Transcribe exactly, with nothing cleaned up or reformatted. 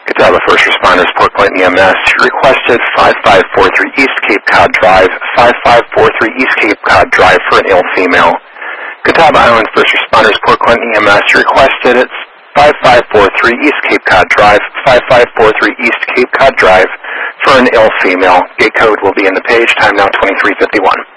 Catawba First Responders, Port Clinton E M S, requested five five four three East Cape Cod Drive, five five four three East Cape Cod Drive for an ill female. Catawba Island First Responders, Port Clinton E M S, requested it's five five four three East Cape Cod Drive, five five four three East Cape Cod Drive for an ill female. Gate code will be in the page, time now twenty-three fifty-one.